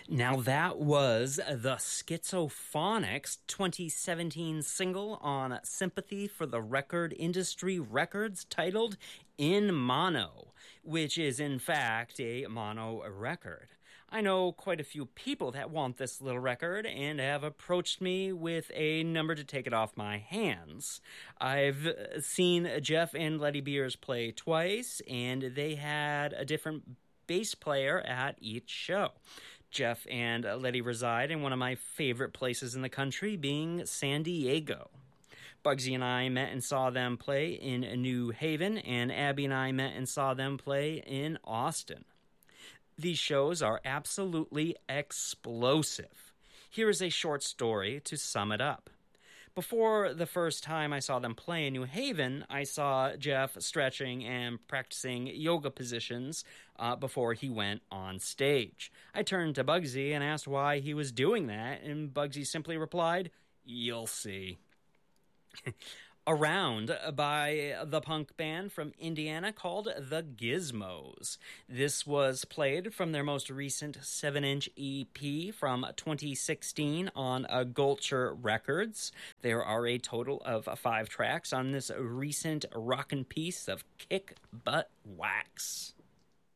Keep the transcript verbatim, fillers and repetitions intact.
Now that was the Schizophonics twenty seventeen single on Sympathy for the Record Industry Records titled In Mono, which is in fact a mono record. I know quite a few people that want this little record and have approached me with a number to take it off my hands. I've seen Jeff and Letty Beers play twice, and they had a different bass player at each show. Jeff and Letty reside in one of my favorite places in the country, being San Diego. Bugsy and I met and saw them play in New Haven, and Abby and I met and saw them play in Austin. These shows are absolutely explosive. Here is a short story to sum it up. Before the first time I saw them play in New Haven, I saw Jeff stretching and practicing yoga positions uh, before he went on stage. I turned to Bugsy and asked why he was doing that, and Bugsy simply replied, "You'll see." Around by the punk band from Indiana called The Gizmos. This was played from their most recent seven-inch E P from twenty sixteen on uh, Gulcher Records. There are a total of five tracks on this recent rockin' piece of kick butt wax.